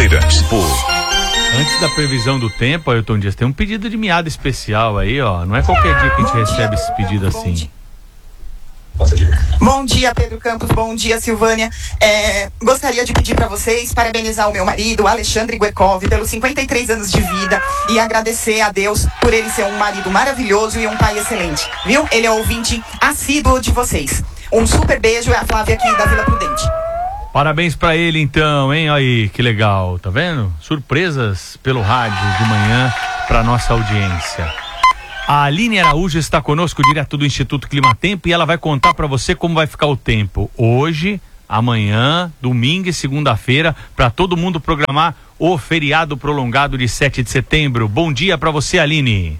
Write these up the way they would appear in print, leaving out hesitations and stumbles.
Bandeirantes. Antes da previsão do tempo, Ailton Dias, tem um pedido de miada especial aí, ó. Não é qualquer dia que a gente recebe esse pedido assim. Bom dia, Pedro Campos. Bom dia, Silvânia. Gostaria de pedir para vocês parabenizar o meu marido, Alexandre Guerkov, pelos 53 anos de vida e agradecer a Deus por ele ser um marido maravilhoso e um pai excelente. Viu? Ele é ouvinte assíduo de vocês. Um super beijo, é a Flávia aqui da Vila Prudente. Parabéns pra ele então, hein? Aí, que legal, tá vendo? Surpresas pelo rádio de manhã pra nossa audiência. A Aline Araújo está conosco direto do Instituto Climatempo e ela vai contar pra você como vai ficar o tempo hoje, amanhã, domingo e segunda-feira, pra todo mundo programar o feriado prolongado de 7 de setembro. Bom dia pra você, Aline.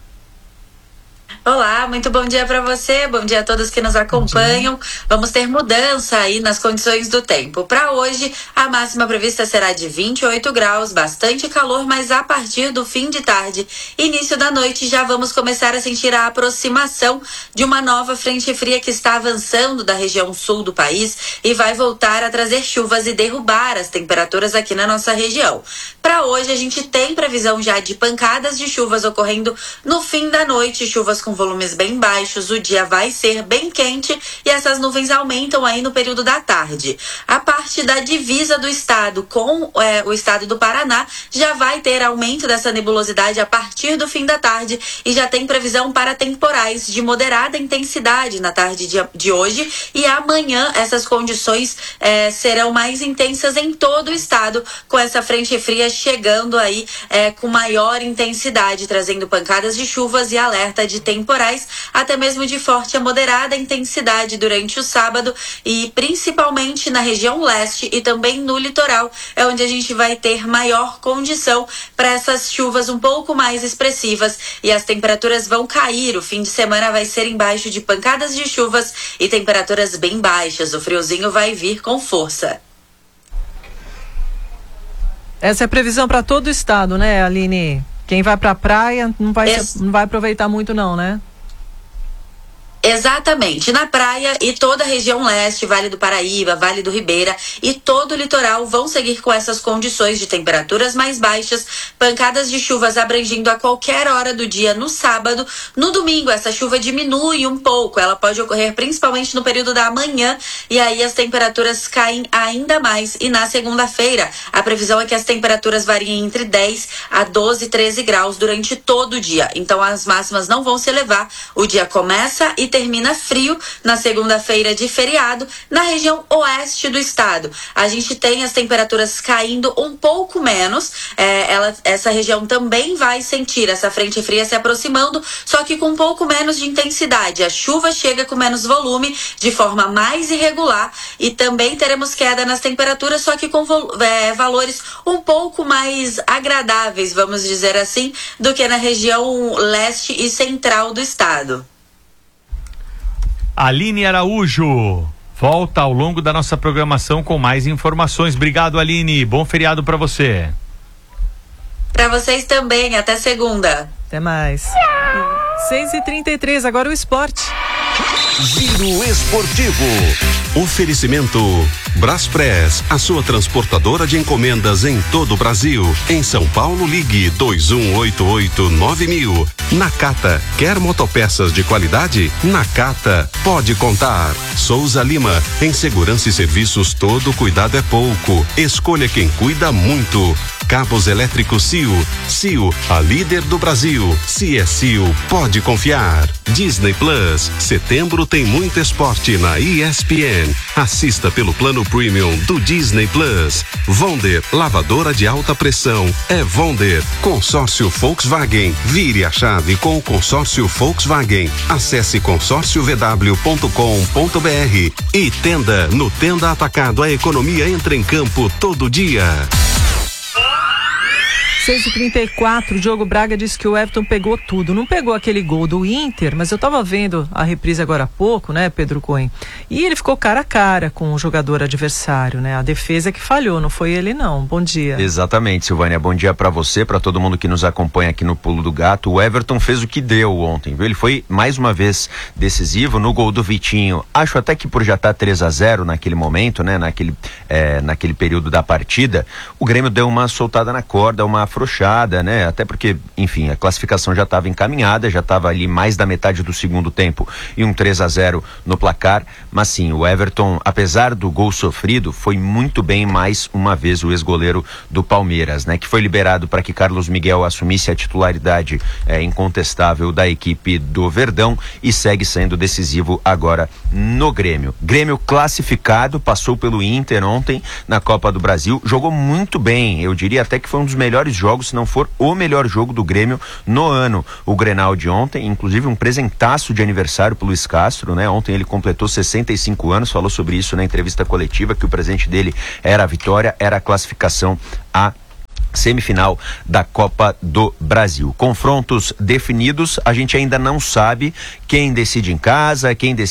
Olá, muito bom dia para você, bom dia a todos que nos acompanham. Vamos ter mudança aí nas condições do tempo. Para hoje, a máxima prevista será de 28 graus, bastante calor, mas a partir do fim de tarde, início da noite, já vamos começar a sentir a aproximação de uma nova frente fria que está avançando da região sul do país e vai voltar a trazer chuvas e derrubar as temperaturas aqui na nossa região. Para hoje, a gente tem previsão já de pancadas de chuvas ocorrendo no fim da noite, chuvas com volumes bem baixos, o dia vai ser bem quente e essas nuvens aumentam aí no período da tarde. A parte da divisa do estado com o estado do Paraná já vai ter aumento dessa nebulosidade a partir do fim da tarde e já tem previsão para temporais de moderada intensidade na tarde de hoje e amanhã essas condições serão mais intensas em todo o estado, com essa frente fria chegando aí com maior intensidade, trazendo pancadas de chuvas e alerta de temporais, até mesmo de forte a moderada intensidade durante o sábado e principalmente na região leste e também no litoral, é onde a gente vai ter maior condição para essas chuvas um pouco mais expressivas e as temperaturas vão cair. O fim de semana vai ser embaixo de pancadas de chuvas e temperaturas bem baixas. O friozinho vai vir com força. Essa é a previsão para todo o estado, né, Aline? Quem vai pra praia não vai aproveitar muito não, né? Exatamente, na praia e toda a região leste, Vale do Paraíba, Vale do Ribeira e todo o litoral vão seguir com essas condições de temperaturas mais baixas, pancadas de chuvas abrangindo a qualquer hora do dia no sábado. No domingo essa chuva diminui um pouco, ela pode ocorrer principalmente no período da manhã e aí as temperaturas caem ainda mais. E na segunda-feira a previsão é que as temperaturas variem entre 10 a 12, 13 graus durante todo o dia, então as máximas não vão se elevar, o dia começa e termina frio na segunda-feira de feriado na região oeste do estado. A gente tem as temperaturas caindo um pouco menos, essa região também vai sentir essa frente fria se aproximando, só que com um pouco menos de intensidade. A chuva chega com menos volume, de forma mais irregular e também teremos queda nas temperaturas, só que com valores um pouco mais agradáveis, vamos dizer assim, do que na região leste e central do estado. Aline Araújo volta ao longo da nossa programação com mais informações. Obrigado, Aline. Bom feriado para você. Para vocês também. Até segunda. Até mais. 6h33, agora o esporte. Giro Esportivo. Oferecimento Braspress, a sua transportadora de encomendas em todo o Brasil. Em São Paulo, ligue 2188-9000. Nakata, quer motopeças de qualidade? Nakata, pode contar. Souza Lima, em segurança e serviços todo cuidado é pouco. Escolha quem cuida muito. Cabos elétricos CIO. CIO, a líder do Brasil. Se é CIO, pode confiar. Disney Plus, setembro tem muito esporte na ESPN. Assista pelo plano premium do Disney Plus. Wonder, lavadora de alta pressão. É Wonder. Consórcio Volkswagen. Vire a chave com o consórcio Volkswagen. Acesse consórciovw.com.br. E Tenda, no Tenda Atacado a economia entra em campo todo dia. 6h34, o Diogo Braga disse que o Everton pegou tudo. Não pegou aquele gol do Inter, mas eu tava vendo a reprise agora há pouco, né, Pedro Cohen? E ele ficou cara a cara com o jogador adversário, né? A defesa que falhou, não foi ele não. Bom dia. Exatamente, Silvânia. Bom dia pra você, pra todo mundo que nos acompanha aqui no Pulo do Gato. O Everton fez o que deu ontem, viu? Ele foi mais uma vez decisivo no gol do Vitinho. Acho até que por já estar 3-0 naquele momento, né? Naquele período da partida, o Grêmio deu uma soltada na corda, uma afrouxada, né? Até porque, enfim, a classificação já estava encaminhada, já estava ali mais da metade do segundo tempo e um 3-0 no placar, mas sim, o Everton, apesar do gol sofrido, foi muito bem mais uma vez o ex-goleiro do Palmeiras, né? Que foi liberado para que Carlos Miguel assumisse a titularidade incontestável da equipe do Verdão e segue sendo decisivo agora no Grêmio. Grêmio classificado, passou pelo Inter ontem na Copa do Brasil, jogou muito bem, eu diria até que foi um dos melhores jogos, se não for o melhor jogo do Grêmio no ano. O Grenal de ontem, inclusive um presentaço de aniversário pro Luiz Castro, né? Ontem ele completou 65 anos, falou sobre isso na entrevista coletiva, que o presente dele era a vitória, era a classificação à semifinal da Copa do Brasil. Confrontos definidos, a gente ainda não sabe quem decide em casa,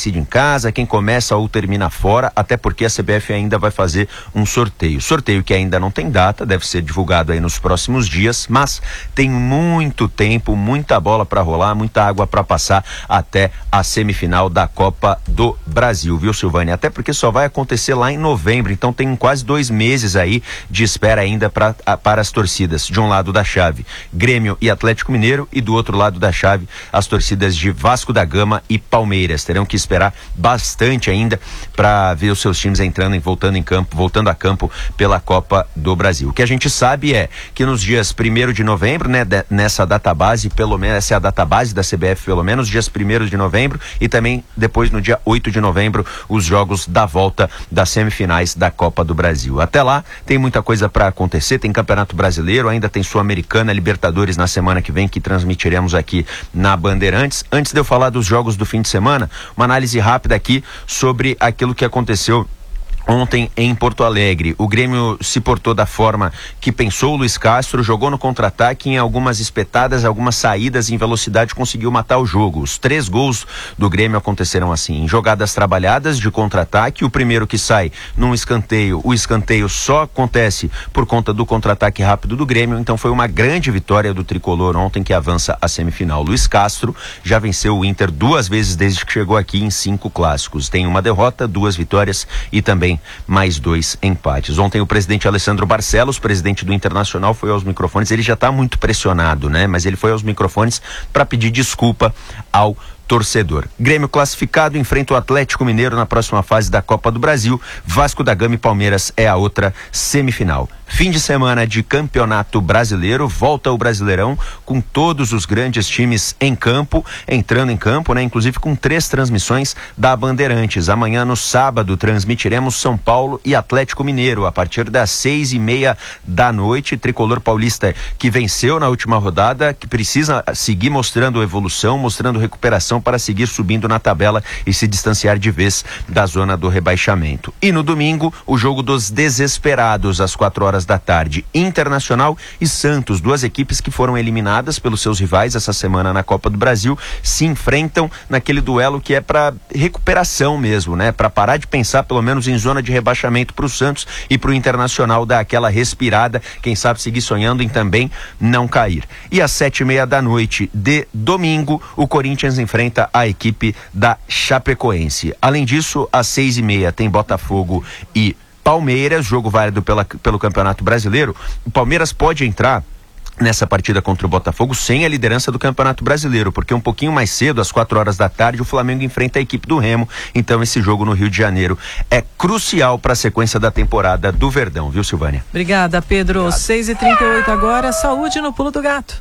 quem começa ou termina fora, até porque a CBF ainda vai fazer um sorteio. Sorteio que ainda não tem data, deve ser divulgado aí nos próximos dias, mas tem muito tempo, muita bola para rolar, muita água para passar até a semifinal da Copa do Brasil, viu, Silvânia? Até porque só vai acontecer lá em novembro, então tem quase 2 meses aí de espera ainda para as torcidas, de um lado da chave Grêmio e Atlético Mineiro, e do outro lado da chave as torcidas de Vasco da Gama e Palmeiras. Terão que esperar bastante ainda para ver os seus times entrando e voltando a campo pela Copa do Brasil. O que a gente sabe é que nos dias 1º de novembro, né, nessa database, pelo menos essa é a database da CBF, pelo menos dias 1º de novembro, e também depois no dia 8 de novembro os jogos da volta das semifinais da Copa do Brasil. Até lá tem muita coisa para acontecer, tem Campeonato Brasileiro, ainda tem Sul-Americana, Libertadores na semana que vem, que transmitiremos aqui na Bandeirantes. Antes de eu falar dos jogos do fim de semana, uma análise rápida aqui sobre aquilo que aconteceu ontem em Porto Alegre. O Grêmio se portou da forma que pensou o Luiz Castro, jogou no contra-ataque, em algumas espetadas, algumas saídas em velocidade, conseguiu matar o jogo. Os 3 gols do Grêmio aconteceram assim, em jogadas trabalhadas de contra-ataque. O primeiro que sai num escanteio, o escanteio só acontece por conta do contra-ataque rápido do Grêmio, então foi uma grande vitória do tricolor ontem, que avança à semifinal. Luiz Castro já venceu o Inter 2 vezes desde que chegou aqui em 5 clássicos. Tem uma derrota, 2 vitórias e também mais 2 empates. Ontem o presidente Alessandro Barcelos, presidente do Internacional, foi aos microfones. Ele já está muito pressionado, né? Mas ele foi aos microfones para pedir desculpa ao torcedor. Grêmio classificado, enfrenta o Atlético Mineiro na próxima fase da Copa do Brasil. Vasco da Gama e Palmeiras é a outra semifinal. Fim de semana de Campeonato Brasileiro, volta o Brasileirão com todos os grandes times em campo, entrando em campo, né? Inclusive com 3 transmissões da Bandeirantes. Amanhã, no sábado, transmitiremos São Paulo e Atlético Mineiro a partir das 6:30 da noite. Tricolor paulista que venceu na última rodada, que precisa seguir mostrando evolução, mostrando recuperação para seguir subindo na tabela e se distanciar de vez da zona do rebaixamento. E no domingo, o jogo dos desesperados às 4h da tarde, Internacional e Santos, 2 equipes que foram eliminadas pelos seus rivais essa semana na Copa do Brasil, se enfrentam naquele duelo que é para recuperação mesmo, né? Para parar de pensar pelo menos em zona de rebaixamento para o Santos e para o Internacional dar aquela respirada, quem sabe seguir sonhando em também não cair. E às 7:30 da noite de domingo, o Corinthians enfrenta a equipe da Chapecoense. Além disso, às 6:30 tem Botafogo e Palmeiras, jogo válido pelo Campeonato Brasileiro. O Palmeiras pode entrar nessa partida contra o Botafogo sem a liderança do Campeonato Brasileiro, porque um pouquinho mais cedo, às 4h da tarde, o Flamengo enfrenta a equipe do Remo. Então esse jogo no Rio de Janeiro é crucial para a sequência da temporada do Verdão, viu, Silvânia? Obrigada, Pedro. 6h38 agora, saúde no Pulo do Gato.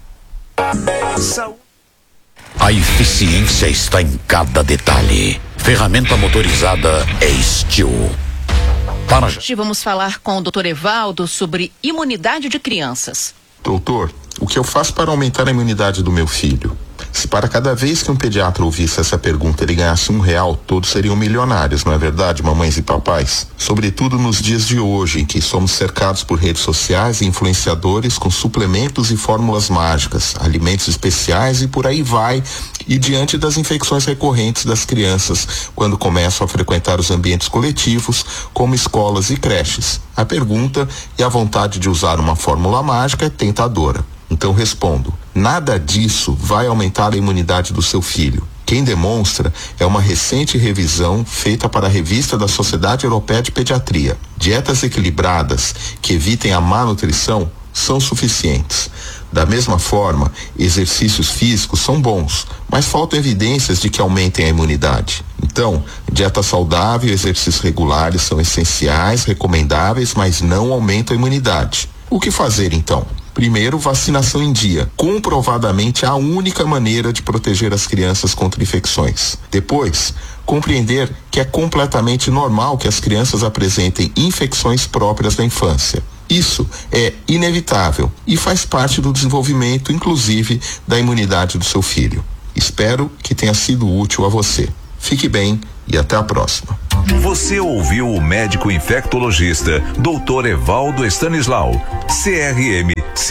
A eficiência está em cada detalhe. Ferramenta motorizada é Steel. Hoje vamos falar com o Dr. Evaldo sobre imunidade de crianças. Doutor, o que eu faço para aumentar a imunidade do meu filho? Se para cada vez que um pediatra ouvisse essa pergunta ele ganhasse R$1, todos seriam milionários, não é verdade, mamães e papais? Sobretudo nos dias de hoje, em que somos cercados por redes sociais e influenciadores com suplementos e fórmulas mágicas, alimentos especiais e por aí vai, e diante das infecções recorrentes das crianças quando começam a frequentar os ambientes coletivos, como escolas e creches. A pergunta e a vontade de usar uma fórmula mágica é tentadora. Então respondo, nada disso vai aumentar a imunidade do seu filho. Quem demonstra é uma recente revisão feita para a revista da Sociedade Europeia de Pediatria. Dietas equilibradas que evitem a má nutrição são suficientes. Da mesma forma, exercícios físicos são bons, mas faltam evidências de que aumentem a imunidade. Então, dieta saudável e exercícios regulares são essenciais, recomendáveis, mas não aumentam a imunidade. O que fazer então? Primeiro, vacinação em dia, comprovadamente a única maneira de proteger as crianças contra infecções. Depois, compreender que é completamente normal que as crianças apresentem infecções próprias da infância. Isso é inevitável e faz parte do desenvolvimento, inclusive, da imunidade do seu filho. Espero que tenha sido útil a você. Fique bem e até a próxima. Você ouviu o médico infectologista Dr. Evaldo Stanislau, CRM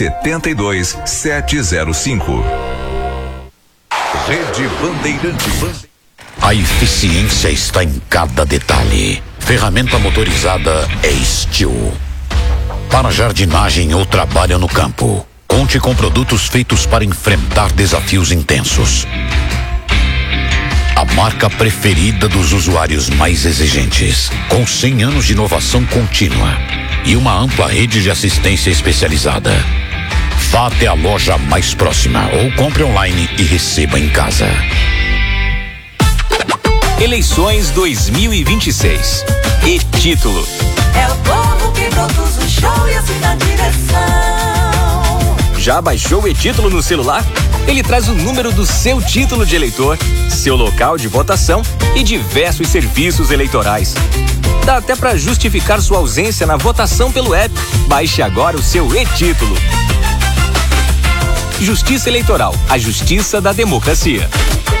72705. Rede Bandeirantes. A eficiência está em cada detalhe. Ferramenta motorizada é Steel. Para jardinagem ou trabalho no campo, conte com produtos feitos para enfrentar desafios intensos. A marca preferida dos usuários mais exigentes, com 100 anos de inovação contínua e uma ampla rede de assistência especializada. Vá até a loja mais próxima ou compre online e receba em casa. Eleições 2026. E título. É o povo que produz o show e assim na direção. Já baixou o e-título no celular? Ele traz o número do seu título de eleitor, seu local de votação e diversos serviços eleitorais. Dá até para justificar sua ausência na votação pelo app. Baixe agora o seu e-título. Justiça Eleitoral, a justiça da democracia.